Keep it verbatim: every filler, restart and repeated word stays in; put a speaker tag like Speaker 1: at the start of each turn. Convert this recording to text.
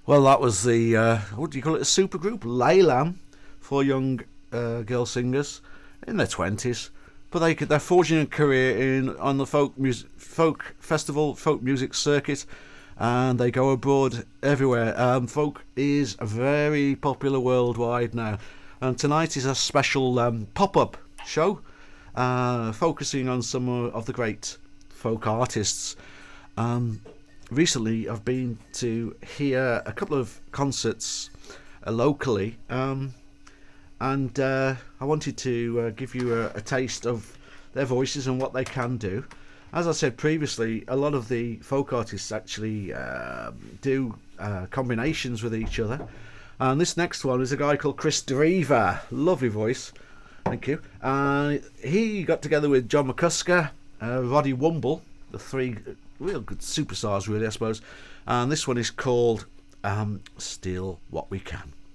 Speaker 1: Well, that was the, uh, what do you call it, a supergroup? Laylam, for young uh, girl singers in their twenties. But they could, they're forging a career in on the folk music, folk festival, folk music circuit, and they go abroad everywhere. Um, folk is very popular worldwide now. And tonight is a special um, pop-up show uh, focusing on some of the great folk artists. Um, recently I've been to hear a couple of concerts uh, locally, um, and uh, I wanted to uh, give you a, a taste of their voices and what they can do. As I said previously, a lot of the folk artists actually uh, do uh, combinations with each other, and this next one is a guy called Chris Drever. Lovely voice, thank you. Uh, he got together with John McCusker, uh, Roddy Womble, the three real good superstars, really, I suppose. And this one is called um, Steal What We Can.